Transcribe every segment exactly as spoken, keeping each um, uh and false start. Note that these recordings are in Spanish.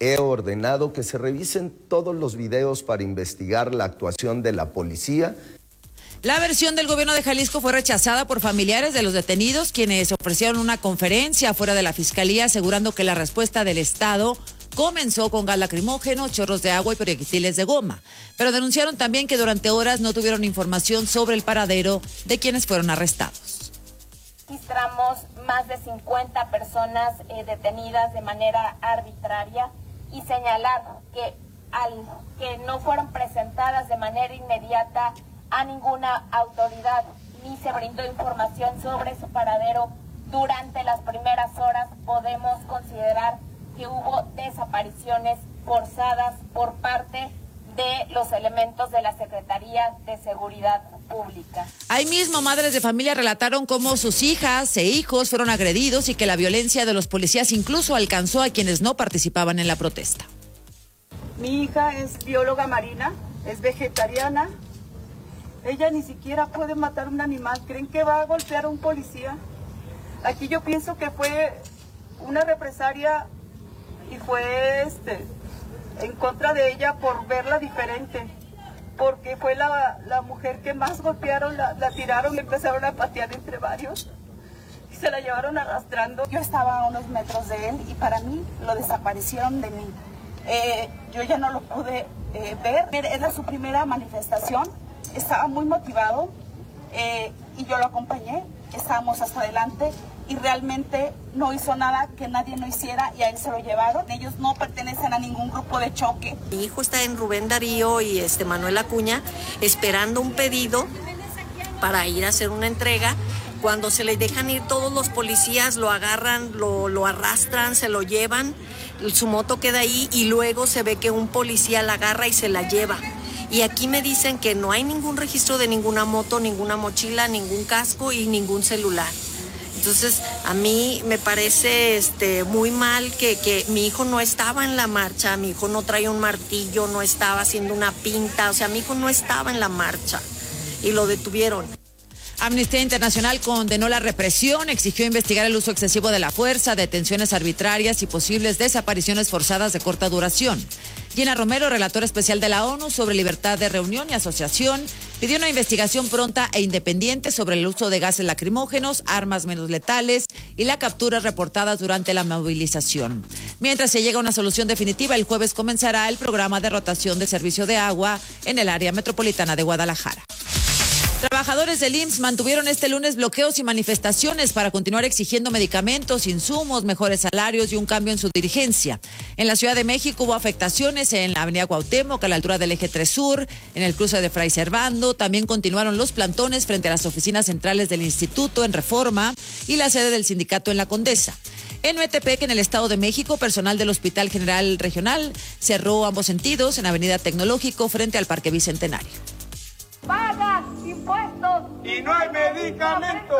He ordenado que se revisen todos los videos para investigar la actuación de la policía. La versión del gobierno de Jalisco fue rechazada por familiares de los detenidos, quienes ofrecieron una conferencia fuera de la fiscalía asegurando que la respuesta del Estado comenzó con gas lacrimógeno, chorros de agua y proyectiles de goma. Pero denunciaron también que durante horas no tuvieron información sobre el paradero de quienes fueron arrestados. Registramos más de cincuenta personas eh, detenidas de manera arbitraria y señalar que al que no fueron presentadas de manera inmediata a ninguna autoridad ni se brindó información sobre su paradero durante las primeras horas, podemos considerar que hubo desapariciones forzadas por parte de los elementos de la Secretaría de Seguridad Pública. Ahí mismo, madres de familia relataron cómo sus hijas e hijos fueron agredidos y que la violencia de los policías incluso alcanzó a quienes no participaban en la protesta. Mi hija es bióloga marina, es vegetariana. Ella ni siquiera puede matar un animal. ¿Creen que va a golpear a un policía? Aquí yo pienso que fue una represalia y fue este en contra de ella por verla diferente, porque fue la, la mujer que más golpearon, la, la tiraron y empezaron a patear entre varios y se la llevaron arrastrando. Yo estaba a unos metros de él y para mí lo desaparecieron de mí. Eh, yo ya no lo pude eh, ver. Era su primera manifestación, estaba muy motivado eh, y yo lo acompañé, estábamos hasta adelante. Y realmente no hizo nada que nadie no hiciera y a él se lo llevaron. Ellos no pertenecen a ningún grupo de choque. Mi hijo está en Rubén Darío y este Manuel Acuña esperando un pedido para ir a hacer una entrega. Cuando se les dejan ir todos los policías, lo agarran, lo, lo arrastran, se lo llevan, su moto queda ahí y luego se ve que un policía la agarra y se la lleva. Y aquí me dicen que no hay ningún registro de ninguna moto, ninguna mochila, ningún casco y ningún celular. Entonces, a mí me parece este, muy mal que, que mi hijo no estaba en la marcha, mi hijo no traía un martillo, no estaba haciendo una pinta, o sea, mi hijo no estaba en la marcha y lo detuvieron. Amnistía Internacional condenó la represión, exigió investigar el uso excesivo de la fuerza, detenciones arbitrarias y posibles desapariciones forzadas de corta duración. Gina Romero, relatora especial de la ONU sobre libertad de reunión y asociación, pidió una investigación pronta e independiente sobre el uso de gases lacrimógenos, armas menos letales y la captura reportadas durante la movilización. Mientras se llega a una solución definitiva, el jueves comenzará el programa de rotación de servicio de agua en el área metropolitana de Guadalajara. Trabajadores del I M S S mantuvieron este lunes bloqueos y manifestaciones para continuar exigiendo medicamentos, insumos, mejores salarios y un cambio en su dirigencia. En la Ciudad de México hubo afectaciones en la avenida Cuauhtémoc, a la altura del Eje tres Sur, en el cruce de Fray Servando. También continuaron los plantones frente a las oficinas centrales del Instituto en Reforma y la sede del sindicato en La Condesa. En Metepec, en el Estado de México, personal del Hospital General Regional cerró ambos sentidos en Avenida Tecnológico frente al Parque Bicentenario. Pagas impuestos y no hay medicamentos.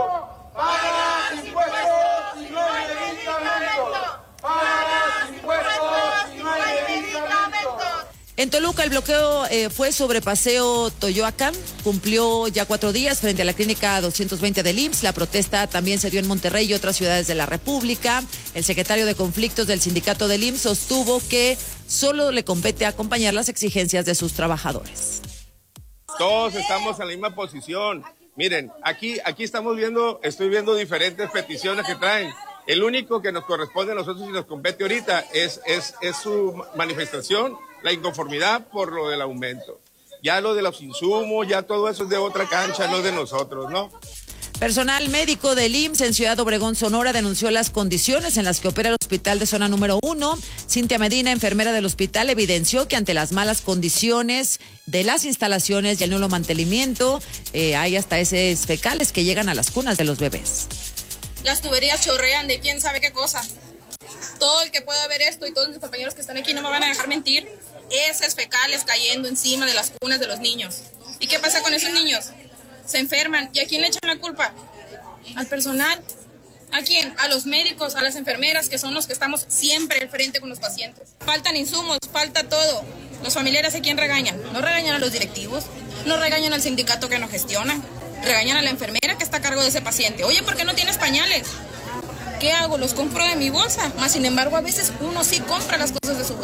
Pagas impuestos y no hay medicamentos. Pagas impuestos y no hay medicamentos. En Toluca, el bloqueo eh, fue sobre Paseo Toyoacán. Cumplió ya cuatro días frente a la clínica doscientos veinte del I M S S. La protesta también se dio en Monterrey y otras ciudades de la República. El secretario de Conflictos del sindicato del I M S S sostuvo que solo le compete acompañar las exigencias de sus trabajadores. Todos estamos en la misma posición. Miren, aquí, aquí estamos viendo, estoy viendo diferentes peticiones que traen. El único que nos corresponde a nosotros y nos compete ahorita es, es, es su manifestación, la inconformidad por lo del aumento. Ya lo de los insumos, ya todo eso es de otra cancha, no es de nosotros, ¿no? Personal médico del I M S S en Ciudad Obregón, Sonora, denunció las condiciones en las que opera el hospital de zona número uno. Cintia Medina, enfermera del hospital, evidenció que ante las malas condiciones de las instalaciones y el nulo mantenimiento, eh, hay hasta heces fecales que llegan a las cunas de los bebés. Las tuberías chorrean de quién sabe qué cosa. Todo el que pueda ver esto y todos mis compañeros que están aquí no me van a dejar mentir. Heces fecales cayendo encima de las cunas de los niños. ¿Y qué pasa con esos niños? Se enferman. ¿Y a quién le echan la culpa? Al personal. ¿A quién? A los médicos, a las enfermeras, que son los que estamos siempre al frente con los pacientes. Faltan insumos, falta todo. Los familiares, ¿a quién regañan? No regañan a los directivos, no regañan al sindicato que nos gestiona, regañan a la enfermera que está a cargo de ese paciente. Oye, ¿por qué no tienes pañales? ¿Qué hago? Los compro de mi bolsa. Más sin embargo, a veces uno sí compra las cosas de su bolsa.